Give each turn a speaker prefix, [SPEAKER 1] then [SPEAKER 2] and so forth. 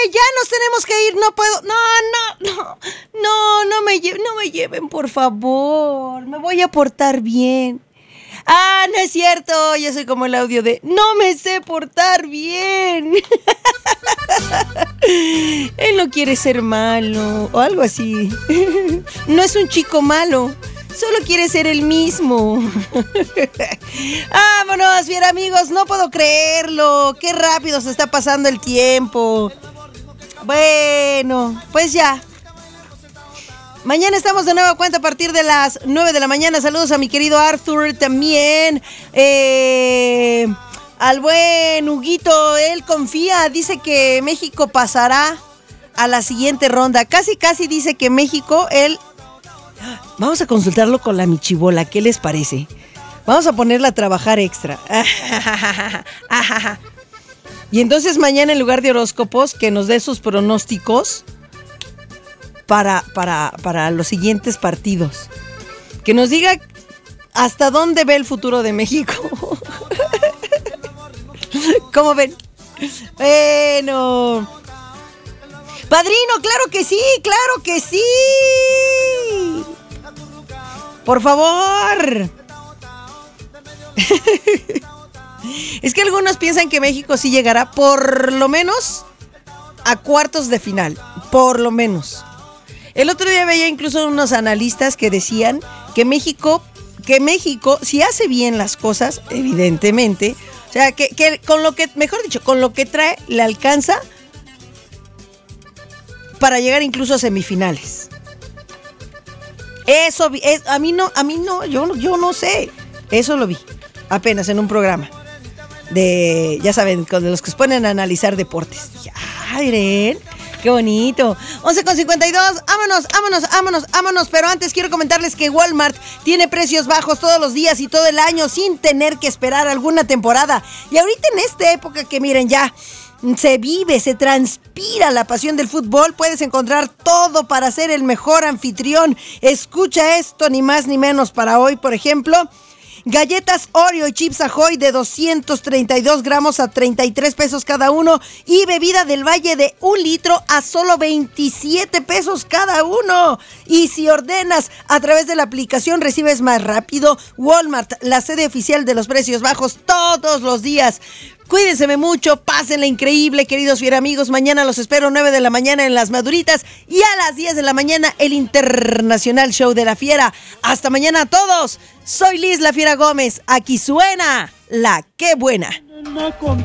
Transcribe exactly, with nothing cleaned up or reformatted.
[SPEAKER 1] ya nos tenemos que ir, no puedo, no, no, no, no, no me lleven, no me lleven, por favor, me voy a portar bien. Ah, no es cierto, yo soy como el audio de no me sé portar bien. Él no quiere ser malo o algo así. No es un chico malo, solo quiere ser el mismo. Vámonos, bien amigos, no puedo creerlo. Qué rápido se está pasando el tiempo. Bueno, pues ya. Mañana estamos de nueva cuenta a partir de las nueve de la mañana. Saludos a mi querido Arthur también. Eh, al buen Huguito, él confía, dice que México pasará a la siguiente ronda. Casi, casi dice que México, él... Vamos a consultarlo con la Michibola, ¿qué les parece? Vamos a ponerla a trabajar extra. Y entonces mañana en lugar de horóscopos, que nos dé sus pronósticos para, para, para los siguientes partidos. Que nos diga hasta dónde ve el futuro de México. ¿Cómo ven? Bueno. Padrino, claro que sí, claro que sí. Por favor. Es que algunos piensan que México sí llegará por lo menos a cuartos de final, por lo menos. El otro día veía incluso unos analistas que decían que México, que México, si hace bien las cosas, evidentemente, o sea, que, que con lo que, mejor dicho, con lo que trae, le alcanza para llegar incluso a semifinales. Eso vi, es, a mí no, a mí no, yo, yo no sé. Eso lo vi apenas en un programa de, ya saben, con los que se ponen a analizar deportes. Dije, ay, miren, qué bonito. once con cincuenta y dos, vámonos, vámonos, vámonos, vámonos. Pero antes quiero comentarles que Walmart tiene precios bajos todos los días y todo el año sin tener que esperar alguna temporada. Y ahorita en esta época que miren ya, se vive, se transpira la pasión del fútbol, puedes encontrar todo para ser el mejor anfitrión. Escucha esto, ni más ni menos para hoy, por ejemplo. Galletas Oreo y Chips Ahoy de doscientos treinta y dos gramos a treinta y tres pesos cada uno. Y bebida del Valle de un litro a solo veintisiete pesos cada uno. Y si ordenas a través de la aplicación, recibes más rápido. Walmart, la sede oficial de los precios bajos todos los días. Cuídense mucho, pásenla increíble, queridos fiera amigos. Mañana los espero nueve de la mañana en Las Maduritas y a las diez de la mañana el Internacional Show de la Fiera. Hasta mañana a todos. Soy Liz La Fiera Gómez. Aquí suena La Qué Buena.